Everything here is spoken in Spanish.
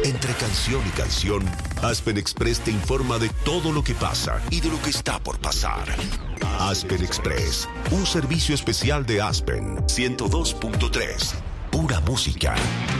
Entre canción y canción, Aspen Express te informa de todo lo que pasa y de lo que está por pasar. Aspen Express, un servicio especial de Aspen 102.3. Pura música.